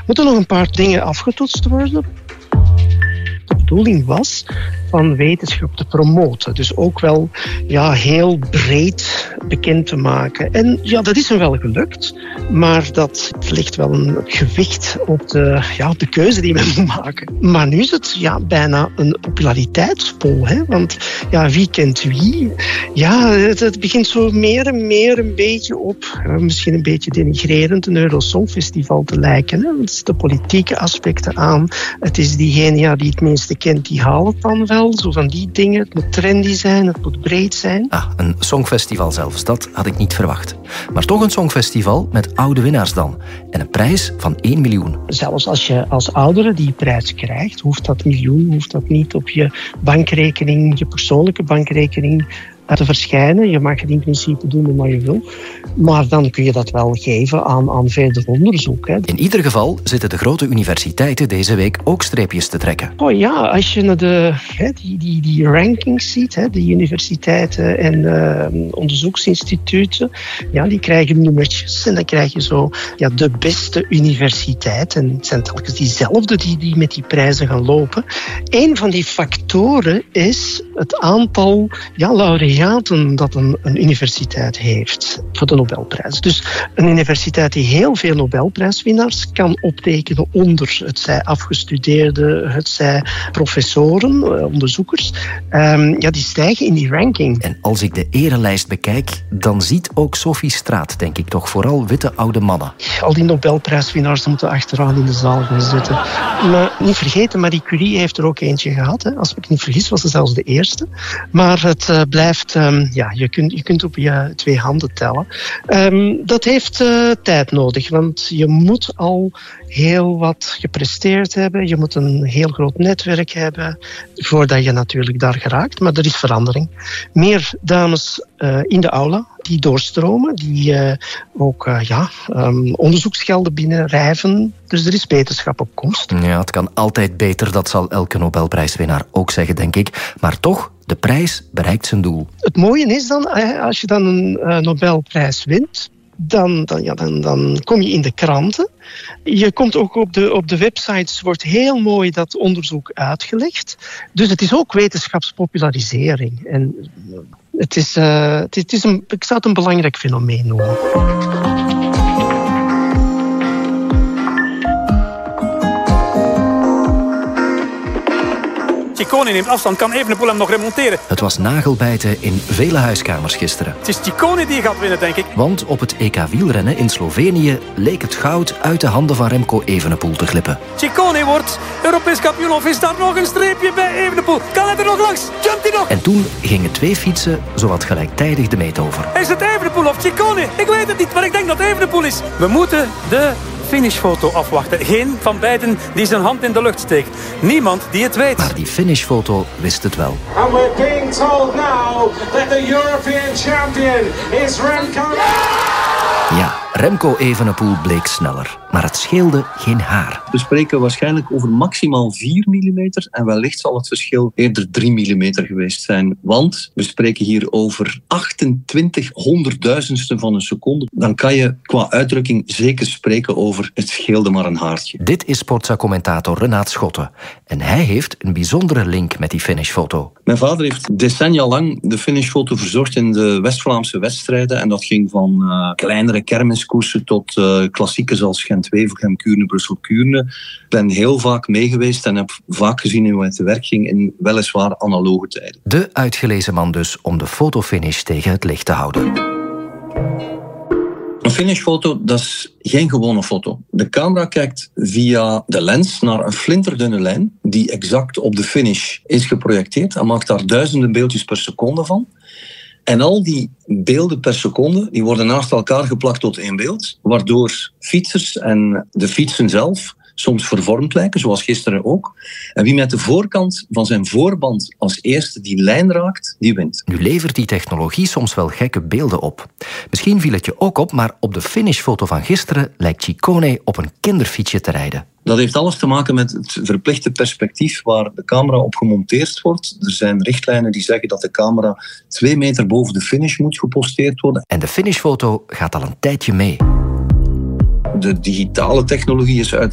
Moeten nog een paar dingen afgetoetst worden. De bedoeling was van wetenschap te promoten. Dus ook wel heel breed bekend te maken. En dat is hem wel gelukt. Maar dat legt wel een gewicht op de keuze die men moet maken. Maar nu is het bijna een populariteitspol. Hè? Want wie kent wie? Ja, het begint zo meer en meer een beetje op, misschien een beetje denigrerend, een Eurosongfestival te lijken. Hè? Het is de politieke aspecten aan. Het is diegene die het meeste kent, die haalt het dan wel. Zo van die dingen. Het moet trendy zijn, het moet breed zijn. Een songfestival zelfs, dat had ik niet verwacht. Maar toch een songfestival met oude winnaars dan. En een prijs van 1 miljoen. Zelfs als je als oudere die prijs krijgt, hoeft dat niet op je bankrekening, je persoonlijke bankrekening te verschijnen. Je mag het in principe doen wat je wil. Maar dan kun je dat wel geven aan verder onderzoek. Hè. In ieder geval zitten de grote universiteiten deze week ook streepjes te trekken. Als je naar die rankings ziet, de universiteiten en onderzoeksinstituten, die krijgen nummertjes. En dan krijg je zo de beste universiteit. En het zijn telkens diezelfde die met die prijzen gaan lopen. Een van die factoren is het aantal laureaten dat een universiteit heeft voor de Nobelprijs. Dus een universiteit die heel veel Nobelprijswinnaars kan optekenen onder het zij afgestudeerden, het zij professoren, onderzoekers, die stijgen in die ranking. En als ik de erelijst bekijk, dan ziet ook Sophie Straat, denk ik toch, vooral witte oude mannen. Al die Nobelprijswinnaars moeten achteraan in de zaal gaan zitten. Maar niet vergeten, Marie Curie heeft er ook eentje gehad. Hè. Als ik me niet vergis, was ze zelfs de eerste. Maar het blijft je kunt op je 2 handen tellen. Dat heeft tijd nodig, want je moet al heel wat gepresteerd hebben. Je moet een heel groot netwerk hebben voordat je natuurlijk daar geraakt. Maar er is verandering. Meer dames in de aula die doorstromen, die ook onderzoeksgelden binnenrijven. Dus er is beterschap op komst. Ja, het kan altijd beter, dat zal elke Nobelprijswinnaar ook zeggen, denk ik. Maar toch, de prijs bereikt zijn doel. Het mooie is dan, als je dan een Nobelprijs wint, dan kom je in de kranten. Je komt ook op de websites, wordt heel mooi dat onderzoek uitgelegd. Dus het is ook wetenschapspopularisering. En ik zou het een belangrijk fenomeen noemen. Ciccone neemt afstand, kan Evenepoel hem nog remonteren. Het was nagelbijten in vele huiskamers gisteren. Het is Ciccone die gaat winnen, denk ik. Want op het EK wielrennen in Slovenië leek het goud uit de handen van Remco Evenepoel te glippen. Ciccone wordt Europees kampioen, of is daar nog een streepje bij Evenepoel? Kan hij er nog langs? Jumpt hij nog? En toen gingen 2 fietsen zowat gelijktijdig de meet over. Is het Evenepoel of Ciccone? Ik weet het niet, maar ik denk dat het Evenepoel is. We moeten de finishfoto afwachten. Geen van beiden die zijn hand in de lucht steekt. Niemand die het weet. Maar die finishfoto wist het wel. And we're being told now that the European champion is Remco. Ja, Remco Evenepoel bleek sneller. Maar het scheelde geen haar. We spreken waarschijnlijk over maximaal 4 mm en wellicht zal het verschil eerder 3 mm geweest zijn. Want we spreken hier over 28 honderdduizendsten van een seconde. Dan kan je qua uitdrukking zeker spreken over het scheelde maar een haartje. Dit is Sportza-commentator Renaat Schotten. En hij heeft een bijzondere link met die finishfoto. Mijn vader heeft decennia lang de finishfoto verzorgd in de West-Vlaamse wedstrijden. En dat ging van kleinere kermiskoersen tot klassieken zoals Gent-Wevelgem, Kuurne, Brussel-Kuurne. Ik ben heel vaak meegeweest en heb vaak gezien hoe het te werk ging in weliswaar analoge tijden. De uitgelezen man dus om de fotofinish tegen het licht te houden. Een finishfoto, dat is geen gewone foto. De camera kijkt via de lens naar een flinterdunne lijn die exact op de finish is geprojecteerd en maakt daar duizenden beeldjes per seconde van. En al die beelden per seconde die worden naast elkaar geplakt tot 1 beeld, waardoor fietsers en de fietsen zelf soms vervormd lijken, zoals gisteren ook. En wie met de voorkant van zijn voorband als eerste die lijn raakt, die wint. Nu levert die technologie soms wel gekke beelden op. Misschien viel het je ook op, maar op de finishfoto van gisteren lijkt Ciccone op een kinderfietsje te rijden. Dat heeft alles te maken met het verplichte perspectief waar de camera op gemonteerd wordt. Er zijn richtlijnen die zeggen dat de camera 2 meter boven de finish moet geposteerd worden. En de finishfoto gaat al een tijdje mee. De digitale technologie is